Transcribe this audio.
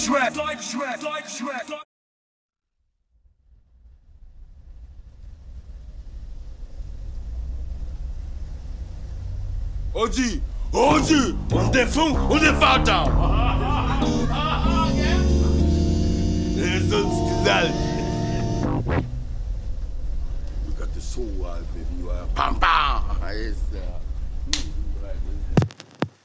Oji, on est fou, on est Vater. Es uns gesagt. You got the soul, baby. You are pam pam.